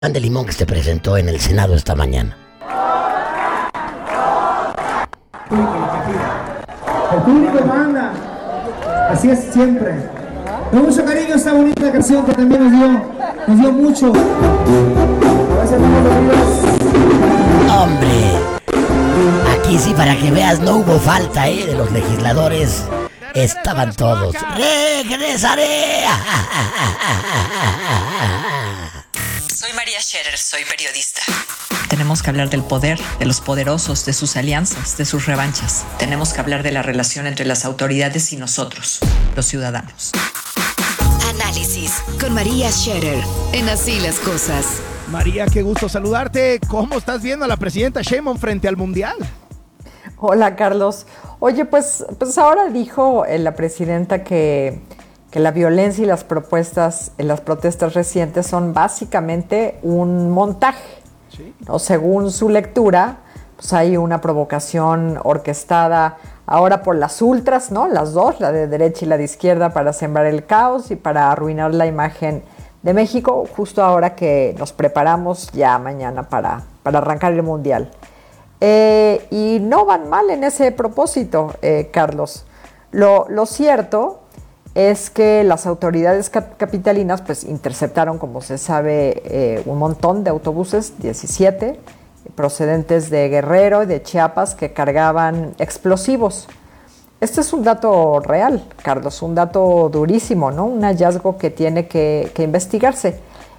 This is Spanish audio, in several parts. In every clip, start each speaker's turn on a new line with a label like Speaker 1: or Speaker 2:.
Speaker 1: Pan de limón que se presentó en el Senado esta mañana.
Speaker 2: El público manda, así es siempre. Con mucho cariño esta bonita canción que también nos dio mucho. Gracias,
Speaker 1: ¡Hombre! Aquí sí, para que veas, no hubo falta, de los legisladores. Estaban todos. ¡Regresaré!
Speaker 3: Soy María Scherer, soy periodista. Tenemos que hablar del poder, de los poderosos, de sus alianzas, de sus revanchas. Tenemos que hablar de la relación entre las autoridades y nosotros, los ciudadanos.
Speaker 4: Análisis con María Scherer en Así las Cosas.
Speaker 5: María, qué gusto saludarte. ¿Cómo estás viendo a la presidenta Sheinbaum frente al Mundial?
Speaker 6: Hola, Carlos. Oye, pues ahora dijo la presidenta que la violencia y las protestas recientes son básicamente un montaje.
Speaker 5: Sí.
Speaker 6: ¿No? Según su lectura, pues hay una provocación orquestada ahora por las ultras, ¿no? Las dos, la de derecha y la de izquierda, para sembrar el caos y para arruinar la imagen de México, justo ahora que nos preparamos ya mañana para arrancar el Mundial. Y no van mal en ese propósito, Carlos. Lo cierto es que las autoridades capitalinas pues interceptaron, como se sabe, un montón de autobuses, 17, procedentes de Guerrero y de Chiapas, que cargaban explosivos. Este es un dato real, Carlos, un dato durísimo, ¿no? Un hallazgo que tiene que investigarse.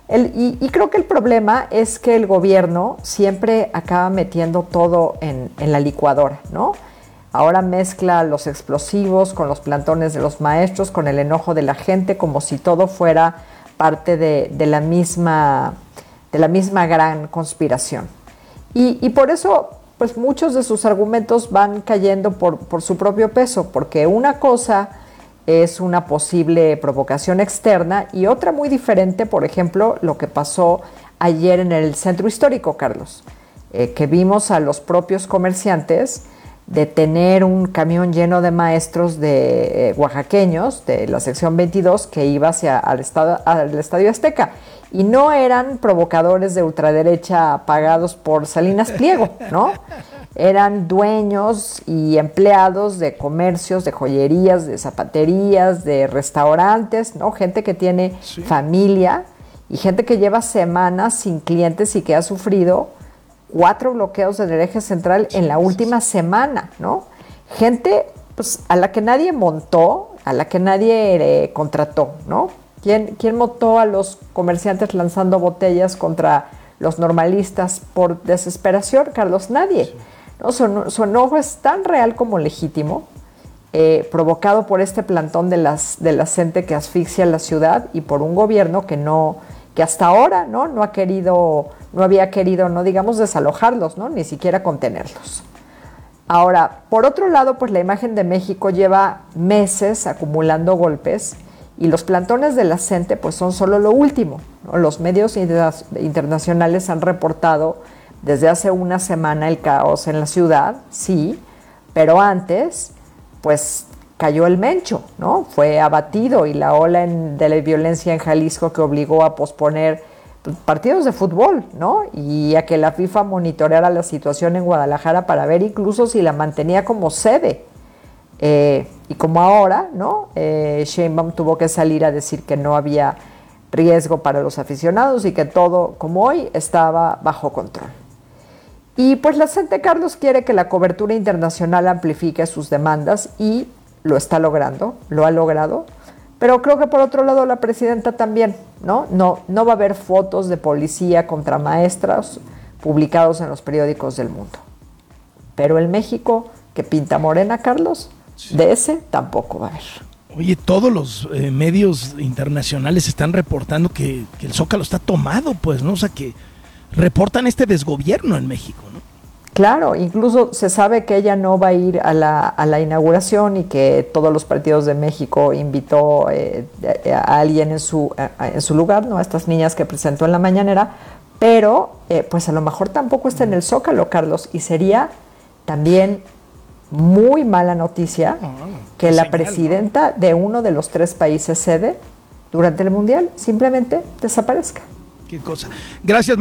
Speaker 6: Y creo que el problema es que el gobierno siempre acaba metiendo todo en la licuadora, ¿no? Ahora mezcla los explosivos con los plantones de los maestros, con el enojo de la gente, como si todo fuera parte de la misma gran conspiración. Y por eso, pues muchos de sus argumentos van cayendo por su propio peso, porque una cosa es una posible provocación externa y otra muy diferente, por ejemplo, lo que pasó ayer en el centro histórico, Carlos, que vimos a los propios comerciantes detener un camión lleno de maestros de oaxaqueños de la sección 22 que iba hacia al Estadio Azteca. Y no eran provocadores de ultraderecha pagados por Salinas Pliego, ¿no? Eran dueños y empleados de comercios, de joyerías, de zapaterías, de restaurantes, ¿no? Gente que tiene familia y gente que lleva semanas sin clientes y que ha sufrido 4 bloqueos del eje central en la última semana, ¿no? Gente pues, a la que nadie montó, a la que nadie contrató, ¿no? ¿Quién montó a los comerciantes lanzando botellas contra los normalistas por desesperación, Carlos? Nadie. ¿No? Su enojo es tan real como legítimo, provocado por este plantón de la gente que asfixia la ciudad y por un gobierno que hasta ahora no había querido, no digamos desalojarlos, ¿no? Ni siquiera contenerlos. Ahora, por otro lado, pues la imagen de México lleva meses acumulando golpes y los plantones de la gente pues son solo lo último, ¿no? Los medios internacionales han reportado desde hace una semana el caos en la ciudad, sí, pero antes, pues cayó el Mencho, ¿no? Fue abatido y la ola de la violencia en Jalisco que obligó a posponer partidos de fútbol, ¿no? Y a que la FIFA monitoreara la situación en Guadalajara para ver incluso si la mantenía como sede. Y como ahora, ¿no? Sheinbaum tuvo que salir a decir que no había riesgo para los aficionados y que todo, como hoy, estaba bajo control. Y pues la gente, Carlos, quiere que la cobertura internacional amplifique sus demandas y lo está logrando, lo ha logrado, pero creo que por otro lado la presidenta también, ¿no? No va a haber fotos de policía contra maestras publicados en los periódicos del mundo. Pero el México que pinta morena, Carlos, de ese tampoco va a haber.
Speaker 5: Oye, todos los medios internacionales están reportando que el Zócalo está tomado, pues, ¿no? O sea, que reportan este desgobierno en México, ¿no?
Speaker 6: Claro, incluso se sabe que ella no va a ir a la inauguración y que todos los partidos de México invitó a alguien en su lugar, ¿no? A estas niñas que presentó en la mañanera, pero pues a lo mejor tampoco está en el Zócalo, Carlos, y sería también muy mala noticia que la presidenta de uno de los 3 países sede durante el Mundial simplemente desaparezca.
Speaker 5: Qué cosa. Gracias.